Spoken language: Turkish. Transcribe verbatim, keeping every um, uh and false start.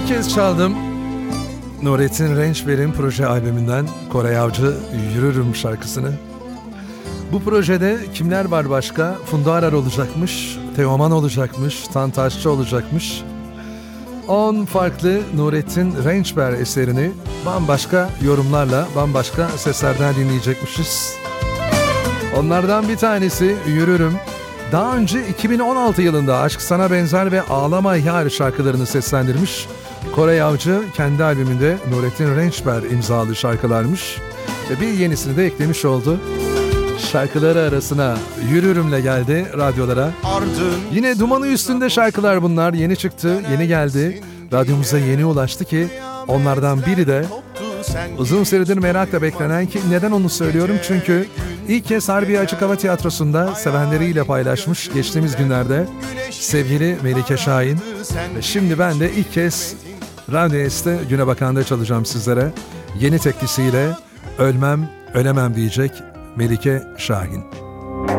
İlk kez çaldım Nurettin Rençber'in proje albümünden Koray Avcı Yürürüm şarkısını. Bu projede kimler var başka? Funda Arar olacakmış, Teoman olacakmış, Tan Taşçı olacakmış. on farklı Nurettin Rençber eserini bambaşka yorumlarla, bambaşka seslerden dinleyecekmişiz. Onlardan bir tanesi Yürürüm. Daha önce iki bin on altı yılında Aşk Sana Benzer ve Ağlama Yar şarkılarını seslendirmiş. Koray Avcı kendi albümünde Nurettin Rençber imzalı şarkılarmış. Ve bir yenisini de eklemiş oldu. Şarkıları arasına Yürürüm'le geldi radyolara. Yine dumanı üstünde şarkılar bunlar. Yeni çıktı, yeni geldi. Radyomuza yeni ulaştı ki onlardan biri de uzun süredir merakla beklenen, ki neden onu söylüyorum? Çünkü ilk kez Harbiye Açık Hava Tiyatrosu'nda sevenleriyle paylaşmış geçtiğimiz günlerde sevgili Melike Şahin. Ve şimdi ben de ilk kez Radyo S'te Güne Bakan'da çalacağım sizlere. Yeni teklisiyle Ölmem Ölemem diyecek Melike Şahin.